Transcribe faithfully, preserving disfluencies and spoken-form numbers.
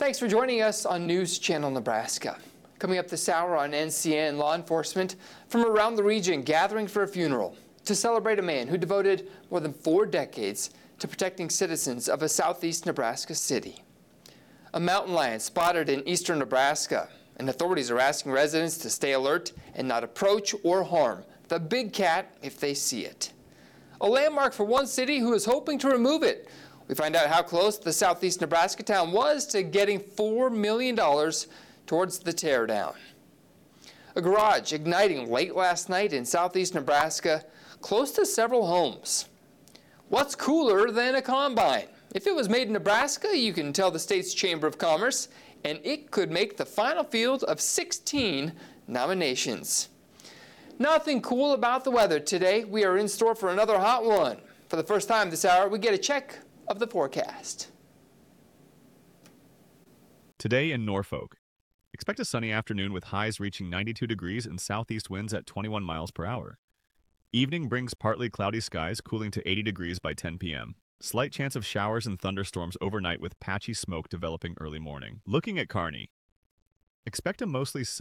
Thanks for joining us on News Channel Nebraska. Coming up this hour on N C N, law enforcement from around the region gathering for a funeral to celebrate a man who devoted more than four decades to protecting citizens of a southeast Nebraska city. A mountain lion spotted in eastern Nebraska, and authorities are asking residents to stay alert and not approach or harm the big cat if they see it. A landmark for one city who is hoping to remove it. We find out how close the southeast Nebraska town was to getting four million dollars towards the teardown. A garage igniting late last night in southeast Nebraska, close to several homes. What's cooler than a combine? If it was made in Nebraska, you can tell the state's Chamber of Commerce, and it could make the final field of sixteen nominations. Nothing cool about the weather today. We are in store for another hot one. For the first time this hour, we get a check of the forecast. Today in Norfolk, expect a sunny afternoon with highs reaching ninety-two degrees and southeast winds at twenty-one miles per hour. Evening brings partly cloudy skies, cooling to eighty degrees by ten p m Slight chance of showers and thunderstorms overnight with patchy smoke developing early morning. Looking at Kearney, expect a mostly